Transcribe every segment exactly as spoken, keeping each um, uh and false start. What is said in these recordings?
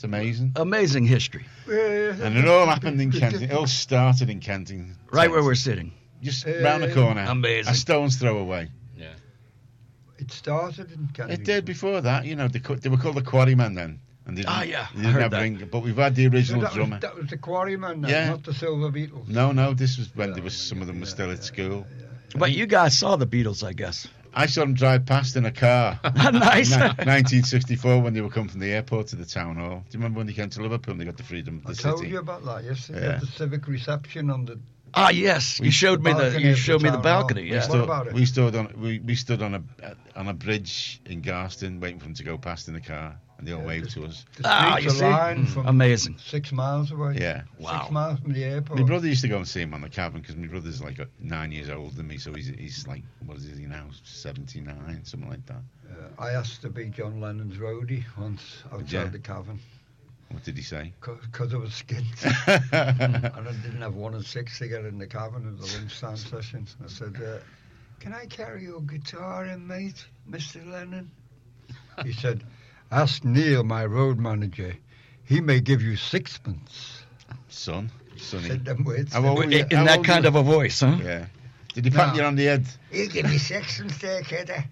It's amazing. Amazing history. And it all happened in Kenting. It all started in Kenting. Right where we're sitting. Just round the corner. Amazing. A stone's throw away. Yeah. It started in Kenting. It did before that. You know, they, they were called the Quarrymen then. And they Ah, didn't- yeah, they I didn't heard have that. ring- but we've had the original that, was, drummer. that was the Quarrymen, then, Yeah. not the Silver Beatles. No, no, this was when there was some of them were still at school. But you guys saw the Beatles, I guess. I saw them drive past in a car. Nice. Ni- nineteen sixty-four, when they were coming from the airport to the town hall. Do you remember when they came to Liverpool and they got the freedom of the I city? told you about that yesterday. Yeah. At the civic reception on the. Ah, yes. You We- showed me the. balcony You of the showed me the town hall. balcony. We Yeah. What Stood- about it? we stood on we, we stood on a on a bridge in Garston waiting for them to go past in the car, and they all Yeah, waved the- to us. The Ah, streets you see? are lined Mm. from Amazing. six miles away. Yeah. Wow. Six miles from the airport. My brother used to go and see him on the cabin because my brother's like uh, nine years older than me, so he's he's like what is he now, seventy-nine, something like that. Uh, I asked to be John Lennon's roadie once outside Yeah. the cavern What did he say? because I was skint. And I didn't have one and six to get in the cavern of the lunchtime sessions. I said, uh, "Can I carry your guitar in, mate, Mister Lennon?" He said, "Ask Neil, my road manager. He may give you sixpence." Son, sonny. Said them words. How old In, were you? in How that old kind were of a voice, huh? you? Yeah. Did he pat No. you on the head? He'll give you sixpence there, kidder.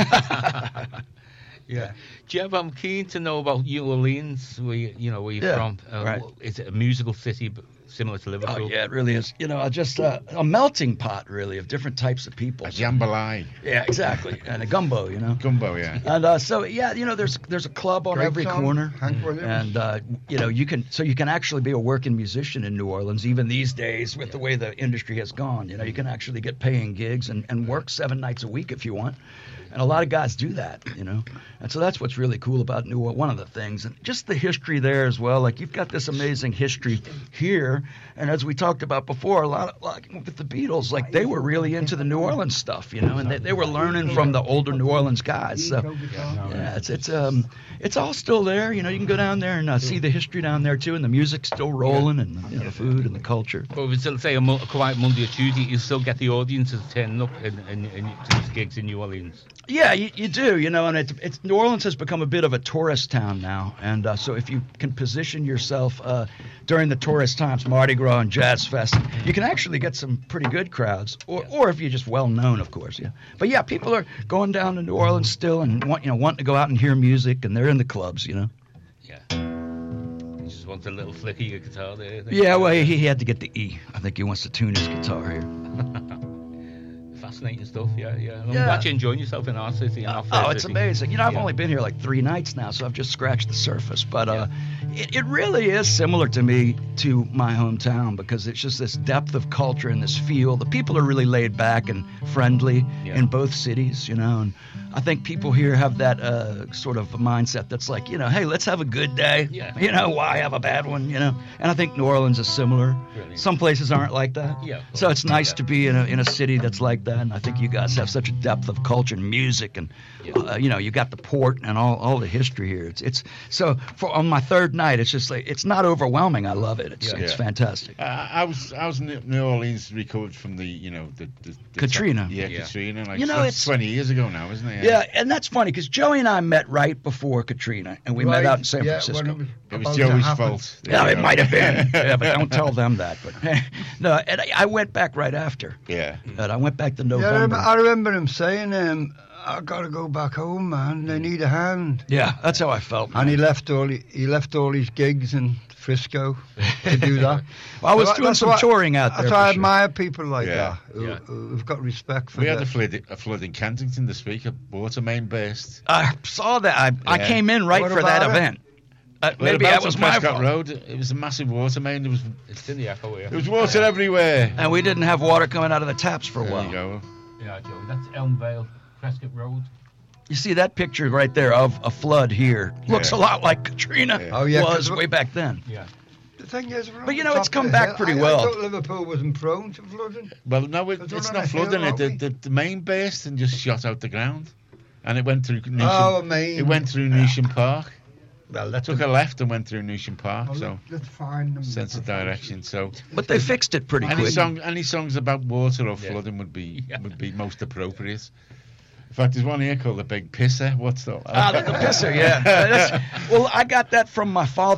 Yeah. Jeff, I'm keen to know about New Orleans. Where you, you know where you're Yeah, from? Uh, right. wh- Is it a musical city b- similar to Liverpool? Oh, yeah, it really is. You know, I just uh, a melting pot, really, of different types of people. A jambalaya. Yeah, exactly. And a gumbo, you know. Gumbo, yeah. And uh, so, yeah, you know, there's there's a club on Great every song, corner. Hank Williams. And, uh, you know, you can, so you can actually be a working musician in New Orleans, even these days with the way the industry has gone. You know, you can actually get paying gigs and, and work seven nights a week if you want. And a lot of guys do that, you know. And so that's what's really cool about New Orleans, one of the things. And just the history there as well. Like, you've got this amazing history here. And as we talked about before, a lot of, like, with the Beatles, like, they were really into the New Orleans stuff, you know. And they, they were learning from the older New Orleans guys. So, yeah, it's it's um it's all still there. You know, you can go down there and uh, see the history down there, too. And the music's still rolling and, you know, the food and the culture. But if it's, let's say, a, mo- a quiet Monday or Tuesday, you still get the audiences turning up in, in, in, to these gigs in New Orleans. Yeah, you, you do, you know, and it, it's New Orleans has become a bit of a tourist town now, and uh, so if you can position yourself uh, during the tourist times, Mardi Gras and Jazz Fest, you can actually get some pretty good crowds, or, or if you're just well known, of course, yeah. But yeah, people are going down to New Orleans still and want, you know, wanting to go out and hear music, and they're in the clubs, you know. Yeah. You just want a little flick of your guitar there. I think. Yeah, well, he, he had to get the E. I think he wants to tune his guitar here. Fascinating stuff, yeah, yeah. I'm Yeah. glad you're enjoying yourself in our city. In our Oh, fair it's city. amazing. You know, I've Yeah. only been here like three nights now, so I've just scratched the surface. But uh, it, it really is similar to me, to my hometown, because it's just this depth of culture and this feel. The people are really laid back and friendly Yeah. in both cities, you know. And I think people here have that uh, sort of mindset that's like, you know, hey, let's have a good day. Yeah. You know, why have a bad one, you know? And I think New Orleans is similar. Brilliant. Some places aren't like that. Yeah. So it's nice Yeah. to be in a, in a city that's like that. And I think you guys have such a depth of culture and music, and Yeah. uh, you know, you got the port and all, all the history here. It's it's so for on my third night, it's just like it's not overwhelming. I love it. It's Yeah. it's Yeah. fantastic. Uh, I was I was in New Orleans, recovered from the you know the, the, the Katrina. Yeah, Yeah. Katrina. Like You know, that's it's- twenty years ago now, isn't it? Yeah, and that's funny because Joey and I met right before Katrina, and we met Right, out in San yeah, Francisco. when It was about to Joey's happen. fault. There Yeah, you it go. might have been. Yeah, but don't tell them that. But no, and I, I went back right after. Yeah. And I went back to Yeah, I November. remember, I remember him saying, um, "I got to go back home, man. They need a hand." Yeah, that's how I felt. And he left all he, he left all his gigs in Frisco to do that. Well, I was So doing that's some why- touring out there. That's for why I sure. admire people like Yeah. that who, Yeah. who've got respect for We that. had a flood, a flood in Kensington this week. A water main burst. I saw that. I, I Yeah. came in right What for that about it? event. Uh, Well, maybe about that was on my Prescott fault. Road. It was a massive water main. There was It's in the echo here. there was water everywhere. And we didn't have water coming out of the taps for a There while. you go. Yeah, Joey. That's Elm Vale, Prescott Road. You see that picture right there of a flood here? Looks Yeah. a lot like Katrina Yeah. Oh, yeah, was 'cause- way back then. Yeah. The thing is, we're on But you the know, it's top come of the back hill. pretty I, well. I thought Liverpool wasn't prone to flooding. Well, no, it, Because we're it's on not a hill, flooding. It aren't the, we? the, the main burst and just shot out the ground, and it went through. Newsham, Oh, main. It went through Newsham Park. Well, that's Took a left and went through Newsham Park. Oh, So let's find them. sense of direction. So But they fixed it pretty any quick. song, any songs about water or Yeah. flooding would be Yeah. would be most appropriate. In fact, there's one here called the Big Pisser. What's that? Ah, the, the pisser, yeah. Uh, that's- well, I got that from my father.